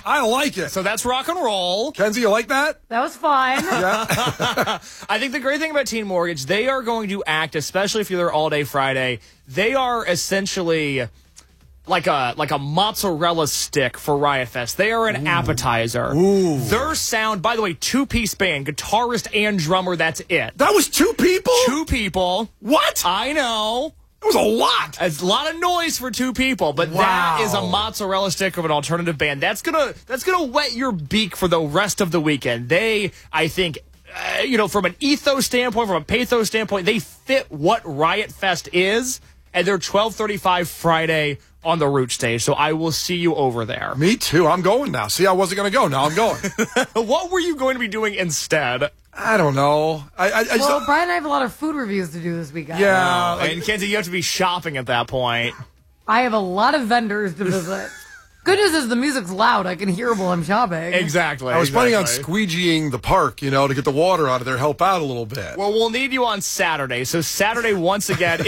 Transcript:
I like it. So that's rock and roll. Kenzie, you like that? That was fun. Yeah. I think the great thing about Teen Mortgage, they are going to act, especially if you're there all day Friday, they are essentially like a mozzarella stick for Riot Fest. They are an appetizer. Ooh. Their sound, by the way, 2-piece band, guitarist and drummer, that's it. That was 2 people? 2 people. What? I know. It was a lot. It's a lot of noise for 2 people, but Wow. that is a mozzarella stick of an alternative band. That's gonna whet your beak for the rest of the weekend. They, I think, from an ethos standpoint, from a pathos standpoint, they fit what Riot Fest is, and they're 12:35 Friday on the Root stage. So I will see you over there. Me too. I'm going now. See, I wasn't going to go. Now I'm going. What were you going to be doing instead? I don't know. I just Well, don't. Brian and I have a lot of food reviews to do this weekend. Yeah. And Kenzie, you have to be shopping at that point. I have a lot of vendors to visit. Good news is the music's loud. I can hear it while I'm shopping. Exactly. I was planning on squeegeeing the park, to get the water out of there, help out a little bit. Well, we'll need you on Saturday. So Saturday, once again,